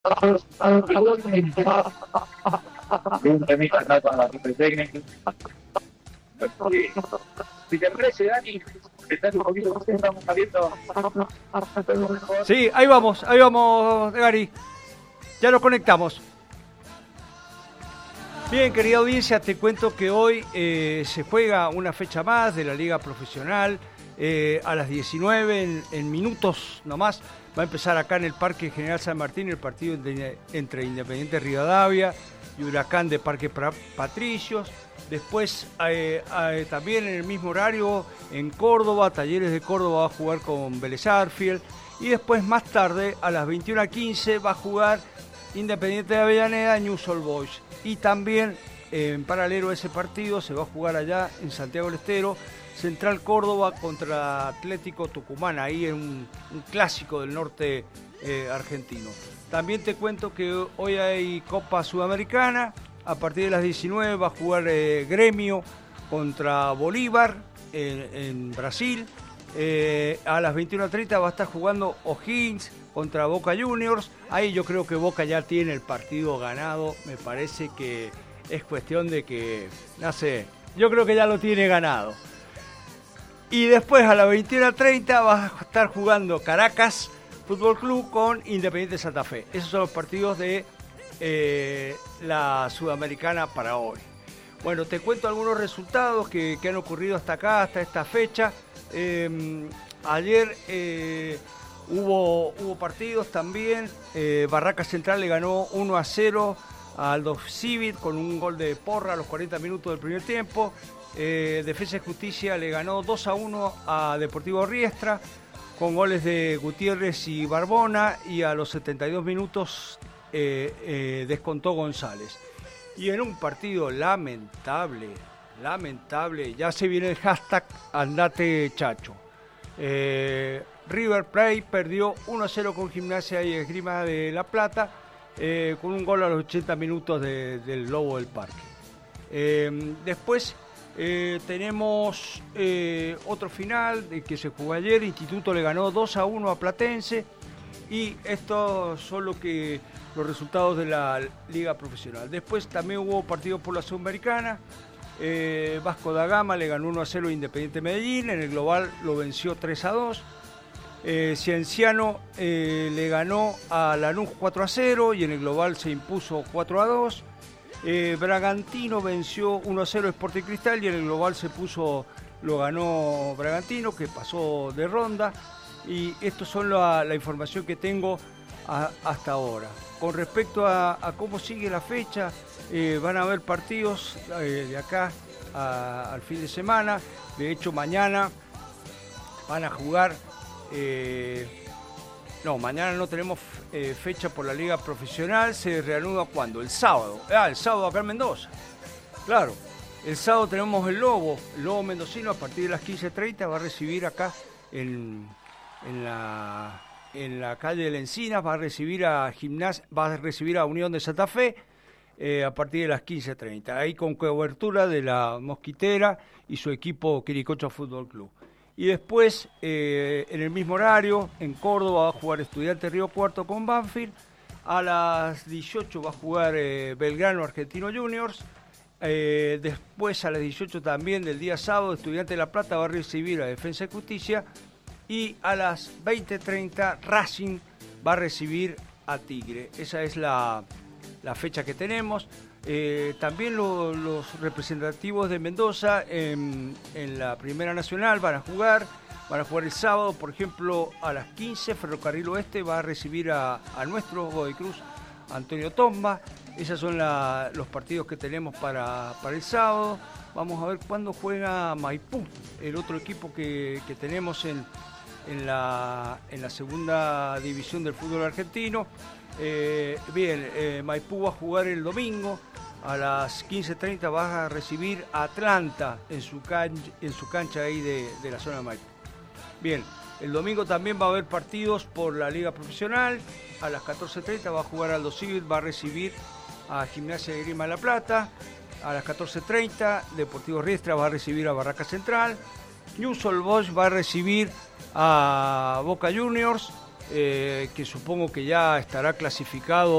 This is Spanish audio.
Un temita acá con la parte técnica. Si te parece, Dani, estás un poquito más, estamos saliendo. Sí, ahí vamos, Gary. Ya nos conectamos. Bien, querida audiencia, te cuento que hoy se juega una fecha más de la Liga Profesional. A las 19, en minutos nomás, va a empezar acá en el Parque General San Martín el partido entre Independiente Rivadavia y Huracán de Parque Patricios. Después, también en el mismo horario, en Córdoba, Talleres de Córdoba va a jugar con Vélez Arfield. Y después, más tarde, a las 21:15, va a jugar Independiente de Avellaneda, Newell's Old Boys. Y también, en paralelo a ese partido, se va a jugar allá en Santiago del Estero, Central Córdoba contra Atlético Tucumán, ahí en un clásico del norte argentino. También te cuento que hoy hay Copa Sudamericana. A partir de las 19 va a jugar Gremio contra Bolívar en Brasil. A las 21:30 va a estar jugando O'Higgins contra Boca Juniors. Ahí yo creo que Boca ya tiene el partido ganado. Me parece que es cuestión de que, no sé, yo creo que ya lo tiene ganado. Y después a las 21:30 va a estar jugando Caracas Fútbol Club con Independiente Santa Fe. Esos son los partidos de la Sudamericana para hoy. Bueno, te cuento algunos resultados que han ocurrido hasta acá, hasta esta fecha. Ayer hubo partidos también. Barraca Central le ganó 1-0 a Aldo Civi con un gol de Porra a los 40 minutos del primer tiempo. Defensa y Justicia le ganó 2-1 a Deportivo Riestra con goles de Gutiérrez y Barbona, y a los 72 minutos descontó González. Y en un partido lamentable, ya se viene el hashtag Andate Chacho. River Plate perdió 1-0 con Gimnasia y Esgrima de La Plata, con un gol a los 80 minutos del Lobo del Parque. Después tenemos otro final que se jugó ayer. Instituto le ganó 2-1 a Platense. Y estos son los resultados de la Liga Profesional. Después también hubo partidos por la Sudamericana. Vasco da Gama le ganó 1-0 a Independiente Medellín. En el global lo venció 3-2. Cienciano le ganó a Lanús 4-0 y en el global se impuso 4-2. Bragantino venció 1-0 a Sporting Cristal y en el global lo ganó Bragantino, que pasó de ronda. Y esto son la información que tengo hasta ahora. Con respecto a cómo sigue la fecha, van a haber partidos de acá al fin de semana. De hecho, mañana van a jugar... mañana no tenemos fecha por la Liga Profesional. Se reanuda ¿cuándo? El sábado. El sábado acá en Mendoza. Claro, el sábado tenemos el Lobo mendocino. A partir de las 15:30 va a recibir acá en la calle de la Encinas, va a recibir a Unión de Santa Fe a partir de las 15:30. Ahí con cobertura de la Mosquitera y su equipo Quiricocha Fútbol Club. Y después, en el mismo horario, en Córdoba va a jugar Estudiantes Río Cuarto con Banfield. A las 18 va a jugar Belgrano Argentino Juniors. Después, a las 18 también del día sábado, Estudiantes de La Plata va a recibir a Defensa y Justicia. Y a las 20:30 Racing va a recibir a Tigre. Esa es la fecha que tenemos. También los representativos de Mendoza en la Primera Nacional van a jugar el sábado. Por ejemplo, a las 15 Ferrocarril Oeste va a recibir a nuestro Godoy Cruz, Antonio Tomba. Esos son los partidos que tenemos para el sábado. Vamos a ver cuándo juega Maipú, el otro equipo que tenemos en la segunda división del fútbol argentino. Maipú va a jugar el domingo a las 15:30, va a recibir a Atlanta en su cancha ahí de la zona de Maipú. Bien, el domingo también va a haber partidos por la Liga Profesional. A las 14:30 va a jugar Aldo Civi, va a recibir a Gimnasia de Grima de La Plata. A las 14:30 Deportivo Riestra va a recibir a Barraca Central. Newell's Old Boys va a recibir a Boca Juniors. que supongo que ya estará clasificado